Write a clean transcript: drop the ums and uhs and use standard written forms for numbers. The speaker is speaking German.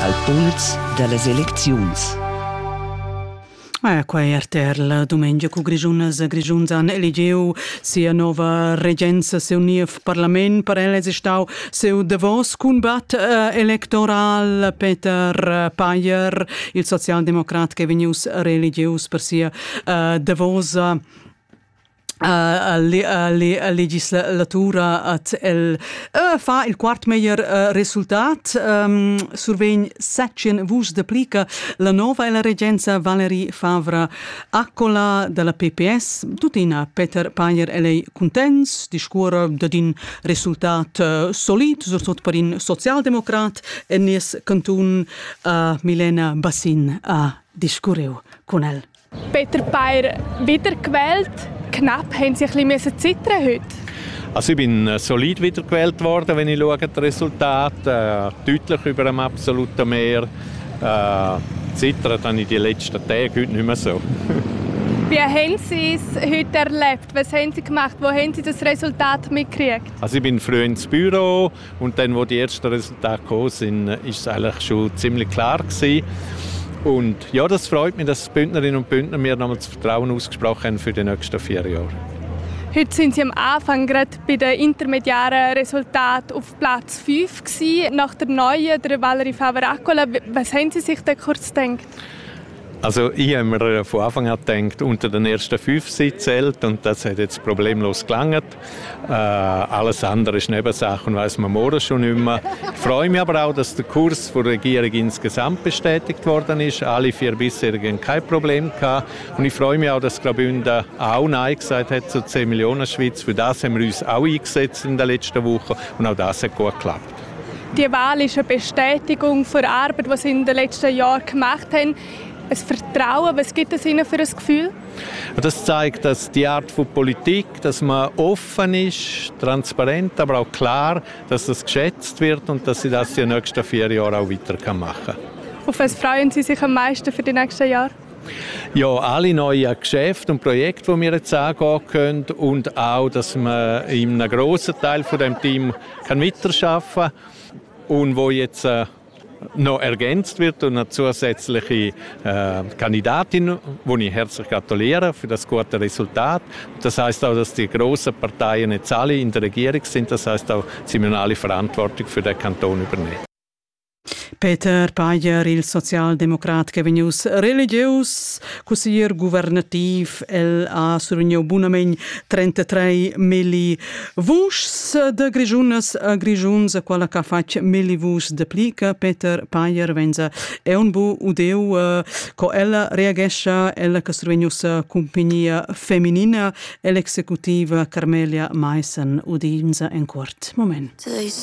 al puls dallas elecziuns. Quai la domenica cu Grigiunas han elegeu sia nova regenza seu niev parlament per elles stau seu davos combat electoral Peter Payer, il socialdemocrat che venius religius per sia davos legislatura at el fa il quart meglier resultat survegn section vus d'aplica la nova e la regenza Valerie Favre Accola della PPS tutina Peter Payer e lei contents discura da din resultat solid surtot per in socialdemocrat e nies cantun Milena Bassin a discureu con el. Peter Payer wiedergewählt. Knapp haben Sie ein bisschen zittern heute? Also ich bin solid wiedergewählt worden, wenn ich schaue, das Resultat. Deutlich über dem absoluten Mehr. Zittern habe ich die letzten Tage heute nicht mehr so. Wie haben Sie es heute erlebt? Was haben Sie gemacht? Wo haben Sie das Resultat mitgekriegt? Also ich bin früh ins Büro und dann, wo die ersten Resultate gekommen sind, ist es eigentlich schon ziemlich klar gewesen. Und ja, das freut mich, dass die Bündnerinnen und Bündner mir nochmal das Vertrauen ausgesprochen haben für die nächsten 4 Jahre. Heute sind Sie am Anfang gerade bei den intermediären Resultaten auf Platz 5 gewesen, nach der neuen, der Valerie Favre Accola. Was haben Sie sich da kurz gedacht? Also ich habe mir von Anfang an gedacht, unter den ersten 5 sind zählt und das hat jetzt problemlos gelangt. Alles andere ist Nebensache und weiss man morgen schon nicht mehr. Ich freue mich aber auch, dass der Kurs der Regierung insgesamt bestätigt worden ist. Alle 4 bisherigen kein Problem gehabt. Und ich freue mich auch, dass Graubünden auch Nein gesagt hat zur 10 Millionen Schweiz. Für das haben wir uns auch eingesetzt in der letzten Woche und auch das hat gut geklappt. Die Wahl ist eine Bestätigung für die Arbeit, die Sie in den letzten Jahren gemacht haben. Ein Vertrauen, was gibt es Ihnen für ein Gefühl? Das zeigt, dass die Art von Politik, dass man offen ist, transparent, aber auch klar, dass das geschätzt wird und dass sie das die nächsten 4 Jahre auch weiter machen kann. Auf was freuen Sie sich am meisten für die nächsten Jahre? Ja, alle neuen Geschäfte und Projekte, die wir jetzt angehen können und auch, dass man in einem grossen Teil von dem Team weiterarbeiten kann und wo jetzt noch ergänzt wird und eine zusätzliche Kandidatin, die ich herzlich gratuliere für das gute Resultat. Das heißt auch, dass die grossen Parteien jetzt alle in der Regierung sind. Das heißt auch, sie müssen alle Verantwortung für den Kanton übernehmen. Peter Payer, il socialdemocrat che venius religius, consiglier governativ, el ha survegniu bunamegn 33 milli vus de Grigiunas a Grigiuns, quella che fac milli vus de plica. Peter Payer venza è un bu udeu co ella reagescia, ella che survegnius compagnia femminina, l'executiva Carmelia Meissen udinza en quart moment.